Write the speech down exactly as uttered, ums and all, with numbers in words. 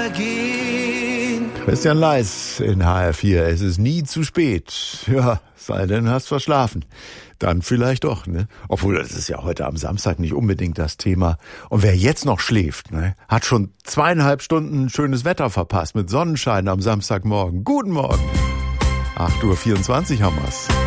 vergehen. Christian Leis in H R vier. Es ist nie zu spät. Ja, sei denn, hast verschlafen. Dann vielleicht doch, ne? Obwohl, das ist ja heute am Samstag nicht unbedingt das Thema. Und wer jetzt noch schläft, ne, hat schon zweieinhalb Stunden schönes Wetter verpasst mit Sonnenschein am Samstagmorgen. Guten Morgen. acht Uhr vierundzwanzig haben wir's.